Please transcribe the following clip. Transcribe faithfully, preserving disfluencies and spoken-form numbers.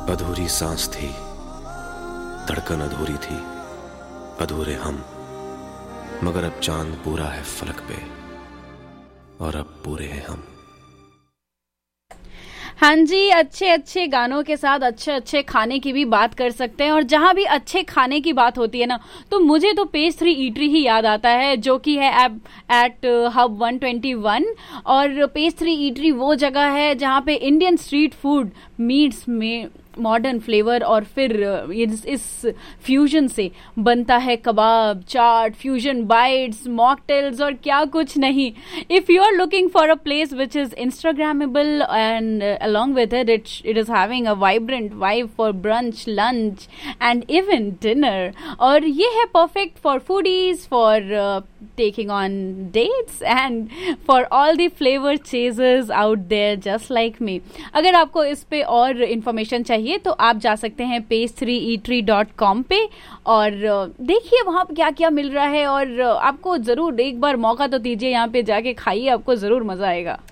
अधूरी सांस थी, धड़कन अधूरी थी, अधूरे हम, मगर अब चांद पूरा है फलक पे और अब पूरे हैं हम। हाँ जी, अच्छे अच्छे गानों के साथ अच्छे अच्छे खाने की भी बात कर सकते हैं। और जहाँ भी अच्छे खाने की बात होती है ना, तो मुझे तो पेज थ्री ईटरी ही याद आता है, जो कि है eight hub one twenty one. और पेज थ्री ईटरी वो जगह है जहाँ पे इंडियन स्ट्रीट फूड मीट्स में मॉडर्न फ्लेवर, और फिर इस, इस फ्यूजन से बनता है कबाब, चाट, फ्यूजन बाइट्स, मॉकटेल्स और क्या कुछ नहीं। If you are looking for a place which is Instagrammable and along with it it it is having a vibrant vibe for brunch, lunch and even dinner, और ये है perfect for foodies, for uh, taking on dates and for all the flavor chasers out there just like me। अगर आपको इस पे और information चाहिए तो आप जा सकते हैं page three eatery dot com पे और देखिए वहाँ पे क्या क्या मिल रहा है, और आपको जरूर एक बार मौका तो दीजिए, यहाँ पे जाके खाइए, आपको जरूर मजा आएगा।